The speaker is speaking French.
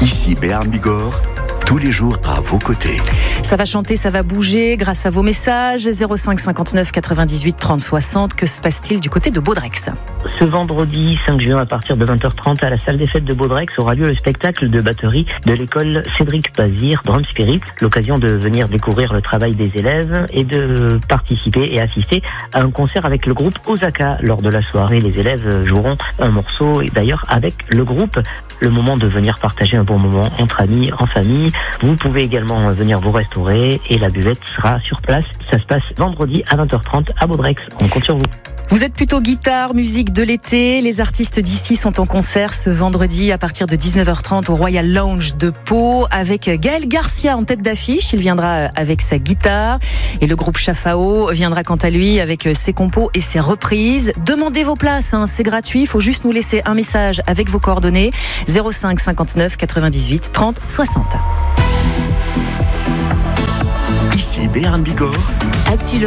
Ici Béarn Bigorre, tous les jours à vos côtés. Ça va chanter, ça va bouger grâce à vos messages. 05 59 98 30 60. Que se passe-t-il du côté de Baudrex ? Ce vendredi 5 juin à partir de 20h30 à la salle des fêtes de Baudrex aura lieu le spectacle de batterie de l'école Cédric Pazir Drum Spirit. L'occasion de venir découvrir le travail des élèves et de participer et assister à un concert avec le groupe Osaka. Lors de la soirée, les élèves joueront un morceau et d'ailleurs avec le groupe. Le moment de venir partager un bon moment entre amis, en famille. Vous pouvez également venir vous restaurer et la buvette sera sur place. Ça se passe vendredi à 20h30 à Baudrex. On compte sur vous. Vous êtes plutôt guitare, musique de l'été. Les artistes d'ici sont en concert ce vendredi à partir de 19h30 au Royal Lounge de Pau avec Gaël Garcia en tête d'affiche. Il viendra avec sa guitare et le groupe Chafao viendra quant à lui avec ses compos et ses reprises. Demandez vos places, c'est gratuit. Il faut juste nous laisser un message avec vos coordonnées. 05 59 98 30 60. Ici Béarn Bigorre.